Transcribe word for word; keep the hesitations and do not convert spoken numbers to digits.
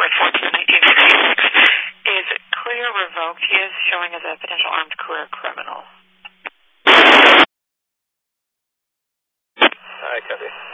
fourteen nineteen sixty-six is clear revoked. He is showing as a potential armed career criminal. Alright, copy.